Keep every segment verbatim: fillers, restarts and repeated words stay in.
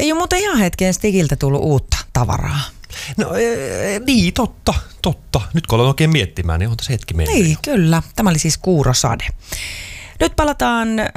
Ei ole muuten ihan hetkeen Stigiltä tullut uutta tavaraa. No ee, niin, totta, totta. Nyt kun olen oikein miettimään, niin on tässä hetki mennyt. Niin, kyllä. Tämä oli siis Kuurosade. Nyt palataan ö,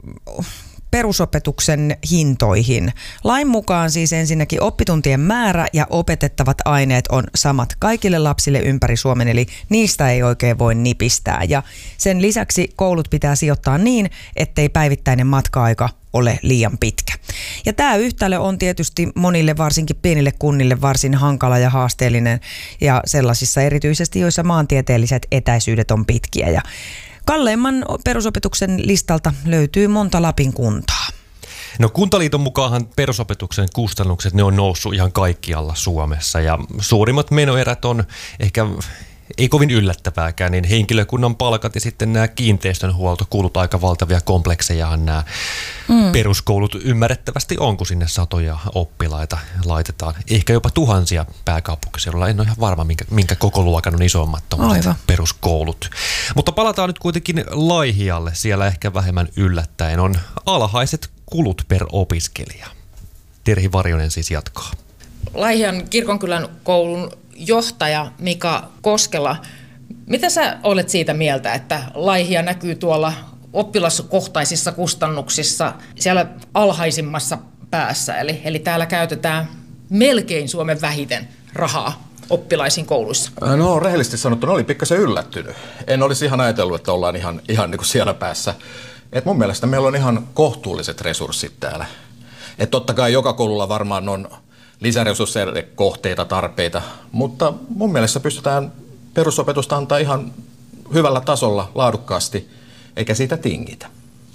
perusopetuksen hintoihin. Lain mukaan siis ensinnäkin oppituntien määrä ja opetettavat aineet on samat kaikille lapsille ympäri Suomen, eli niistä ei oikein voi nipistää. Ja sen lisäksi koulut pitää sijoittaa niin, ettei päivittäinen matka-aika ole liian pitkä. Ja tämä yhtälö on tietysti monille, varsinkin pienille kunnille, varsin hankala ja haasteellinen, ja sellaisissa erityisesti, joissa maantieteelliset etäisyydet on pitkiä. Ja kalleimman perusopetuksen listalta löytyy monta Lapin kuntaa. No Kuntaliiton mukaanhan perusopetuksen kustannukset, ne on noussut ihan kaikkialla Suomessa, ja suurimmat menoerät on ehkä ei kovin yllättävääkään, niin henkilökunnan palkat ja sitten nämä kiinteistönhuoltokulut, aika valtavia kompleksejahan nämä mm. peruskoulut ymmärrettävästi on, kun sinne satoja oppilaita laitetaan. Ehkä jopa tuhansia pääkaupunkiseudulla. En ole ihan varma, minkä, minkä koko luokan on isommat peruskoulut. Mutta palataan nyt kuitenkin Laihialle. Siellä ehkä vähemmän yllättäen on alhaiset kulut per opiskelija. Terhi Varjonen siis jatkaa. Laihian kirkonkylän koulun johtaja Mika Koskela, mitä sä olet siitä mieltä, että Laihia näkyy tuolla oppilaskohtaisissa kustannuksissa siellä alhaisimmassa päässä, eli, eli täällä käytetään melkein Suomen vähiten rahaa oppilaisiin kouluissa? No rehellisesti sanottuna oli pikkasen yllättynyt. En olisi ihan ajatellut, että ollaan ihan, ihan niin kuin siellä päässä. Et mun mielestä meillä on ihan kohtuulliset resurssit täällä. Et totta kai joka koululla varmaan on lisäresursseille kohteita, tarpeita, mutta mun mielestä pystytään perusopetusta antaa ihan hyvällä tasolla, laadukkaasti, eikä siitä tingitä.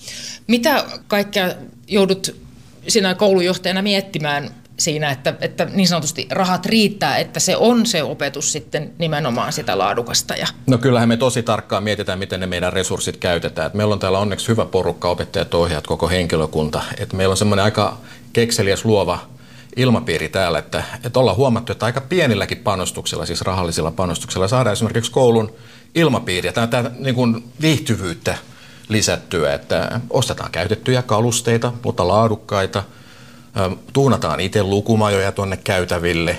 Mitä kaikkea joudut sinä koulujohtajana miettimään siinä, että, että niin sanotusti rahat riittää, että se on se opetus sitten nimenomaan sitä laadukasta? Ja... No kyllähän me tosi tarkkaan mietitään, miten ne meidän resurssit käytetään. Et meillä on täällä onneksi hyvä porukka, opettajat, ohjaajat, koko henkilökunta. Et meillä on semmoinen aika kekseliäs, luova ilmapiiri täällä, että, että ollaan huomattu, että aika pienilläkin panostuksilla, siis rahallisilla panostuksilla, saadaan esimerkiksi koulun ilmapiiriä, tämä, tämä niin kuin viihtyvyyttä lisättyä, että ostetaan käytettyjä kalusteita, mutta laadukkaita, tuunataan itse lukumajoja tuonne käytäville,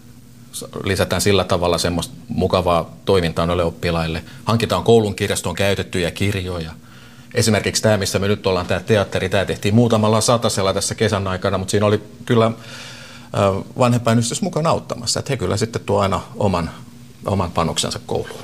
lisätään sillä tavalla semmoista mukavaa toimintaa noille oppilaille, hankitaan koulun kirjastoon käytettyjä kirjoja. Esimerkiksi tämä, missä me nyt ollaan, tämä teatteri, tämä tehtiin muutamalla satasella tässä kesän aikana, mutta siinä oli kyllä vanhempainyhdistys mukana auttamassa, että he kyllä sitten tuo aina oman, oman panoksensa kouluun.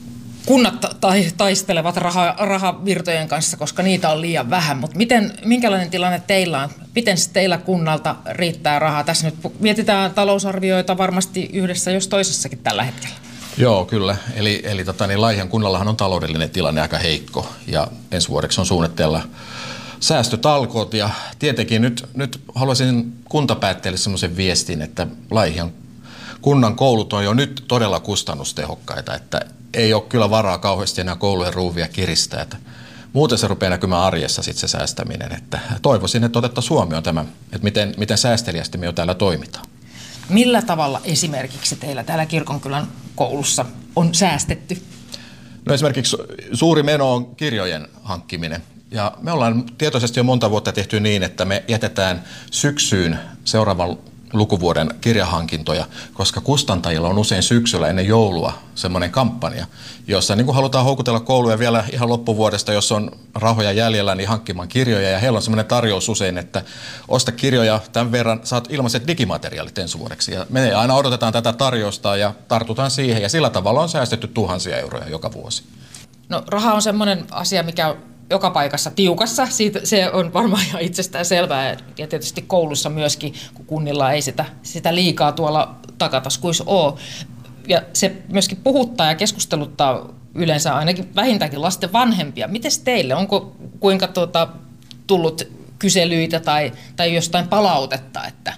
Kunnat taistelevat raha, rahavirtojen kanssa, koska niitä on liian vähän, mutta miten, minkälainen tilanne teillä on? Miten teillä kunnalta riittää rahaa? Tässä nyt mietitään talousarvioita varmasti yhdessä, jos toisessakin tällä hetkellä. Joo, kyllä. Eli, eli tota, niin Laihian kunnallahan on taloudellinen tilanne aika heikko ja ensi vuodeksi on suunnitteilla säästötalkoot ja tietenkin nyt, nyt haluaisin kuntapäättäjille semmoisen viestin, että Laihian kunnan koulut on jo nyt todella kustannustehokkaita, että ei ole kyllä varaa kauheasti enää koulujen ruuvia kiristää, että muuten se rupeaa näkymään arjessa sitten se säästäminen, että toivoisin, että otettaisiin huomioon tämä, että miten, miten säästeliästi me jo täällä toimitaan. Millä tavalla esimerkiksi teillä täällä Kirkonkylän koulussa on säästetty? No esimerkiksi suuri meno on kirjojen hankkiminen. Ja me ollaan tietoisesti jo monta vuotta tehty niin, että me jätetään syksyyn seuraavan lukuvuoden kirjahankintoja, koska kustantajilla on usein syksyllä ennen joulua semmoinen kampanja, jossa niin kuin halutaan houkutella kouluja vielä ihan loppuvuodesta, jos on rahoja jäljellä, niin hankkimaan kirjoja. Ja heillä on semmoinen tarjous usein, että osta kirjoja tämän verran, saat ilmaiset digimateriaalit ensi vuodeksi. Ja me aina odotetaan tätä tarjousta ja tartutaan siihen, ja sillä tavalla on säästetty tuhansia euroja joka vuosi. No raha on semmoinen asia, mikä joka paikassa tiukassa. Siitä, se on varmaan ihan itsestään selvää. Ja tietysti koulussa myöskin, kun kunnilla ei sitä, sitä liikaa tuolla takataskuissa ole. Ja se myöskin puhuttaa ja keskusteluttaa yleensä ainakin vähintäänkin lasten vanhempia. Mites teille? Onko kuinka tuota, tullut kyselyitä tai, tai jostain palautetta? Että...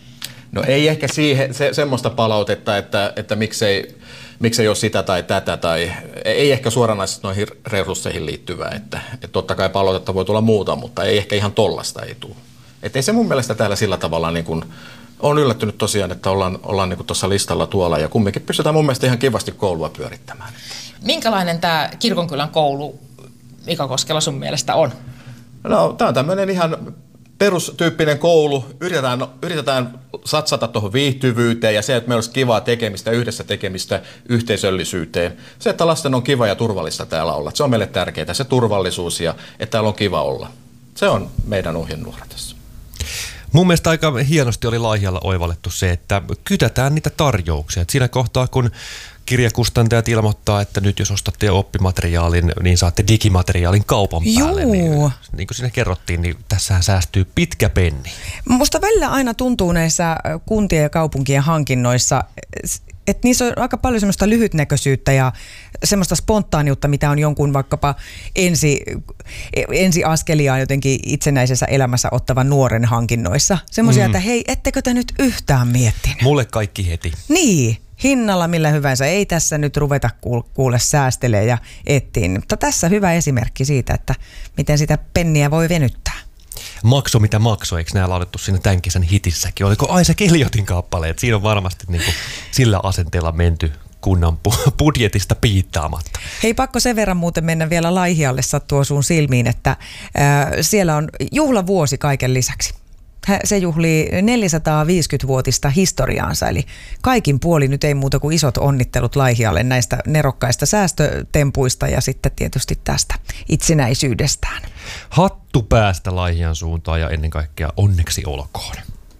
No ei ehkä siihen, se, semmoista palautetta, että, että miksei... Miksei ole sitä tai tätä, tai ei ehkä suoranaisesti noihin resursseihin liittyvää, että, että totta kai palautetta voi tulla muuta, mutta ei ehkä ihan tollasta ei tule. Että ei se mun mielestä täällä sillä tavalla, niin kuin, on yllättynyt tosiaan, että ollaan, ollaan niin kuin tuossa listalla tuolla, ja kumminkin pystytään mun mielestä ihan kivasti koulua pyörittämään. Minkälainen tämä Kirkonkylän koulu, Mika Koskela, sun mielestä on? No tämä on tämmöinen ihan perustyyppinen koulu, yritetään, yritetään satsata tuohon viihtyvyyteen ja se, että meillä olisi kivaa tekemistä, yhdessä tekemistä, yhteisöllisyyteen. Se, että lasten on kiva ja turvallista täällä olla, se on meille tärkeää, se turvallisuus ja että täällä on kiva olla. Se on meidän ohjenuora tässä. Mun mielestä aika hienosti oli Laihialla oivallettu se, että kytätään niitä tarjouksia. Et siinä kohtaa, kun kirjakustantajat ilmoittaa, että nyt jos ostatte oppimateriaalin, niin saatte digimateriaalin kaupan päälle. Juu. Niin, niin kuin siinä kerrottiin, niin tässähän säästyy pitkä penni. Musta välillä aina tuntuu näissä kuntien ja kaupunkien hankinnoissa, että niissä on aika paljon semmoista lyhytnäköisyyttä ja semmoista spontaaniutta, mitä on jonkun vaikkapa ensi, ensiaskelia jotenkin itsenäisessä elämässä ottavan nuoren hankinnoissa. Semmoisia, mm. että hei, ettekö te nyt yhtään miettinyt? Mulle kaikki heti. Niin, hinnalla millä hyvänsä. Ei tässä nyt ruveta kuule säästelee ja etsiin. Mutta tässä hyvä esimerkki siitä, että miten sitä penniä voi venyttää. Makso mitä makso, eikö nämä laulettu siinä tämän kesän hitissäkin? Oliko Aisa Keljotin kappaleet? Siinä on varmasti niin kuin sillä asenteella menty kunnan budjetista piittaamatta. Hei, pakko sen verran muuten mennä vielä Laihialle sattua sun silmiin, että ää, siellä on juhlavuosi kaiken lisäksi. Se juhlii neljäsataaviisikymmenvuotista historiaansa, eli kaikin puoli nyt ei muuta kuin isot onnittelut Laihialle näistä nerokkaista säästötempuista ja sitten tietysti tästä itsenäisyydestään. Hattu päästä Laihian suuntaan ja ennen kaikkea onneksi olkoon.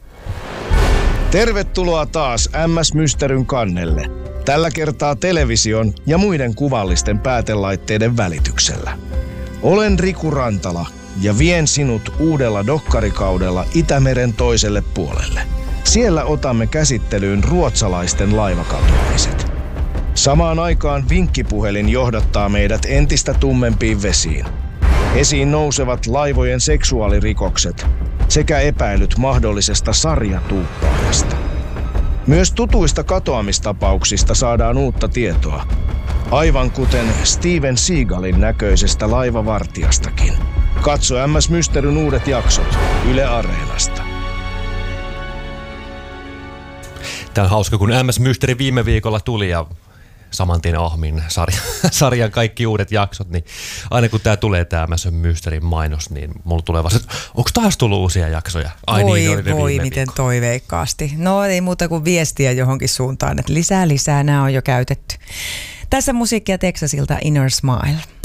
Tervetuloa taas M S Mysteryn kannelle. Tällä kertaa television ja muiden kuvallisten päätelaitteiden välityksellä. Olen Riku Rantala ja vien sinut uudella dokkarikaudella Itämeren toiselle puolelle. Siellä otamme käsittelyyn ruotsalaisten laivakatoamiset. Samaan aikaan vinkkipuhelin johdattaa meidät entistä tummempiin vesiin. Esiin nousevat laivojen seksuaalirikokset sekä epäilyt mahdollisesta sarjatuuppaajasta. Myös tutuista katoamistapauksista saadaan uutta tietoa, aivan kuten Steven Seagalin näköisestä laivavartijastakin. Katso M S Mysteryn uudet jaksot Yle Areenasta. Tämä on hauska, kun M S Mystery viime viikolla tuli ja saman tien ahmin sarjan, sarjan kaikki uudet jaksot, niin aina kun tämä tulee tämä M S Mysteryn mainos, niin mulla tulee vasta, että onko taas tullut uusia jaksoja? Ai voi niin, voi, miten viikko. Toiveikkaasti. No ei muuta kuin viestiä johonkin suuntaan, että lisää lisää, nämä on jo käytetty. Tässä musiikkia Texasilta Inner Smile.